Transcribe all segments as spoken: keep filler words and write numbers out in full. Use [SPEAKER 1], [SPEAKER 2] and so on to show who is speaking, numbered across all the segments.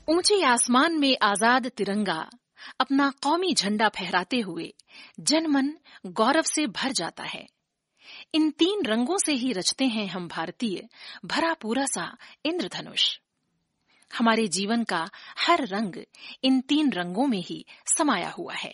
[SPEAKER 1] ऊंचे आसमान में आजाद तिरंगा अपना कौमी झंडा फहराते हुए जनमन गौरव से भर जाता है। इन तीन रंगों से ही रचते हैं हम भारतीय भरा पूरा सा इंद्रधनुष। हमारे जीवन का हर रंग इन तीन रंगों में ही समाया हुआ है।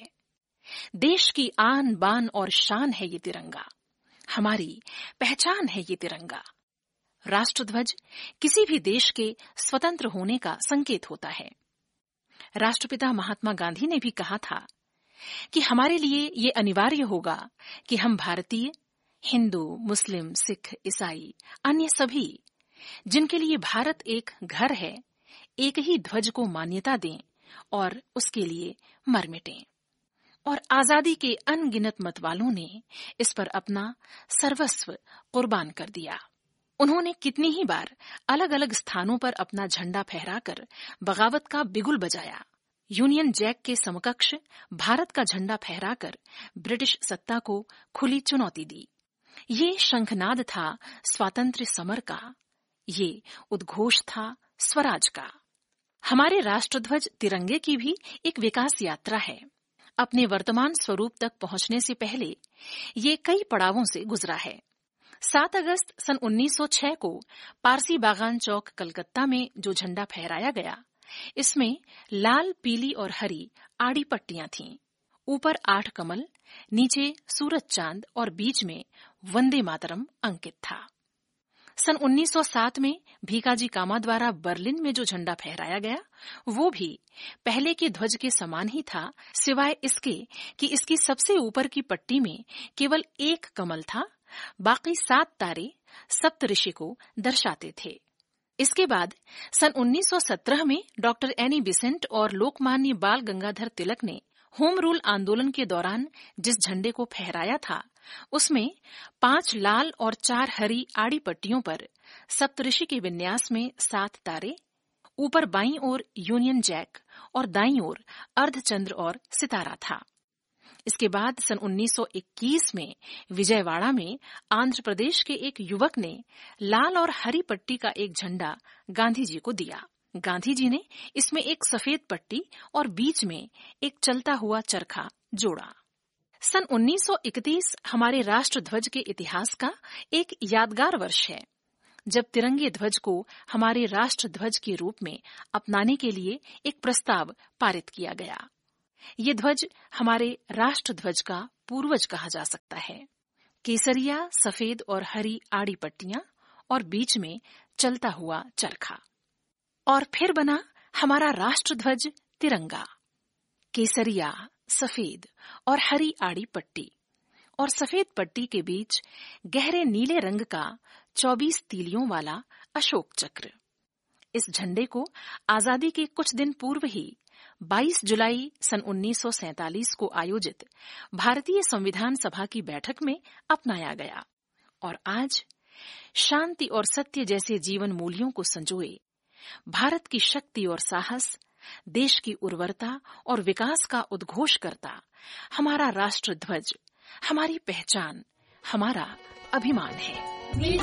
[SPEAKER 1] देश की आन बान और शान है ये तिरंगा, हमारी पहचान है ये तिरंगा। राष्ट्रध्वज किसी भी देश के स्वतंत्र होने का संकेत होता है। राष्ट्रपिता महात्मा गांधी ने भी कहा था कि हमारे लिए ये अनिवार्य होगा कि हम भारतीय, हिंदू, मुस्लिम, सिख, ईसाई, अन्य सभी जिनके लिए भारत एक घर है, एक ही ध्वज को मान्यता दें और उसके लिए मर मिटें। और आजादी के अनगिनत मतवालों ने इस पर अपना सर्वस्व कुर्बान कर दिया। उन्होंने कितनी ही बार अलग अलग स्थानों पर अपना झंडा फहराकर बगावत का बिगुल बजाया। यूनियन जैक के समकक्ष भारत का झंडा फहराकर ब्रिटिश सत्ता को खुली चुनौती दी। ये शंखनाद था स्वातंत्र्य समर का, ये उद्घोष था स्वराज का। हमारे राष्ट्रध्वज तिरंगे की भी एक विकास यात्रा है। अपने वर्तमान स्वरूप तक पहुंचने से पहले ये कई पड़ावों से गुजरा है। सात अगस्त सन उन्नीस सौ छह को पारसी बागान चौक कलकत्ता में जो झंडा फहराया गया, इसमें लाल, पीली और हरी आड़ी पट्टियां थीं। ऊपर आठ कमल, नीचे सूरज चांद और बीच में वंदे मातरम अंकित था। सन उन्नीस सौ सात में भीकाजी कामा द्वारा बर्लिन में जो झंडा फहराया गया, वो भी पहले के ध्वज के समान ही था, सिवाय इसके कि इसकी सबसे ऊपर की पट्टी में केवल एक कमल था, बाकी सात तारे सप्तऋषि को दर्शाते थे। इसके बाद सन उन्नीस सौ सत्रह में डॉक्टर एनी बेसेंट और लोकमान्य बाल गंगाधर तिलक ने होम रूल आंदोलन के दौरान जिस झंडे को फहराया था, उसमें पांच लाल और चार हरी आड़ी पट्टियों पर सप्तऋषि के विन्यास में सात तारे, ऊपर बाईं ओर यूनियन जैक और दाईं ओर अर्धचंद्र और सितारा था। इसके बाद सन उन्नीस सौ इक्कीस में विजयवाड़ा में आंध्र प्रदेश के एक युवक ने लाल और हरी पट्टी का एक झंडा गांधी जी को दिया। गांधी जी ने इसमें एक सफेद पट्टी और बीच में एक चलता हुआ चरखा जोड़ा। सन उन्नीस सौ इकतीस हमारे राष्ट्रध्वज के इतिहास का एक यादगार वर्ष है, जब तिरंगे ध्वज को हमारे राष्ट्रध्वज के रूप में अपनाने के लिए एक प्रस्ताव पारित किया गया। ये ध्वज हमारे राष्ट्रध्वज का पूर्वज कहा जा सकता है। केसरिया, सफेद और हरी आड़ी पट्टियां और बीच में चलता हुआ चरखा। और फिर बना हमारा राष्ट्रध्वज तिरंगा। केसरिया, सफेद और हरी आड़ी पट्टी और सफेद पट्टी के बीच गहरे नीले रंग का चौबीस तीलियों वाला अशोक चक्र। इस झंडे को आजादी के कुछ दिन पूर्व ही बाईस जुलाई सन उन्नीस सौ सैंतालीस को आयोजित भारतीय संविधान सभा की बैठक में अपनाया गया और आज शांति और सत्य जैसे जीवन मूल्यों को संजोए भारत की शक्ति और साहस, देश की उर्वरता और विकास का उद्घोष करता हमारा राष्ट्रध्वज हमारी पहचान, हमारा अभिमान है।